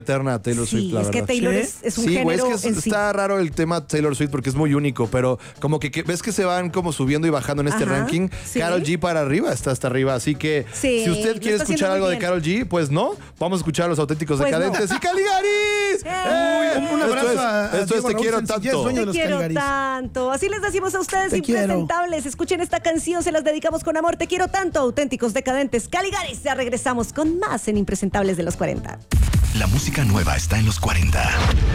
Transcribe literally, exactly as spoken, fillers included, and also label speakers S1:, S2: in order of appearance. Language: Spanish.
S1: eterna a Taylor
S2: Sí,
S1: Swift, la
S2: es
S1: verdad.
S2: que Taylor
S3: ¿Sí?
S2: es, es un
S1: Sí, güey,
S2: género
S1: es que es-
S2: en sí.
S1: está raro el tema Taylor Swift porque es muy único, pero como que, que ves que se van como subiendo y bajando en este
S2: Ajá,
S1: ranking.
S2: sí.
S1: Karol G para arriba está hasta arriba, así que
S2: Sí,
S1: si usted
S2: lo
S1: quiere
S2: está
S1: escuchar
S2: haciendo
S1: algo
S2: muy
S1: de
S2: bien.
S1: Karol G, pues no, vamos a escuchar a los auténticos
S2: Pues
S1: decadentes
S2: no.
S1: y Caligaris.
S2: ¡Eh!
S3: Un, un abrazo
S1: Esto es,
S3: a, a
S1: esto es
S3: Diego
S1: Te
S3: Raúl
S1: quiero
S3: Sencillez,
S1: tanto.
S3: dueño de
S2: Te
S3: los
S2: quiero
S3: Caligaris.
S2: tanto. Así les decimos a ustedes,
S3: Te quiero.
S2: impresentables. Escuchen esta canción, se las dedicamos con amor. Te quiero tanto, auténticos decadentes. Caligaris, ya regresamos con más en Impresentables de los cuarenta.
S4: La música nueva está en los cuarenta.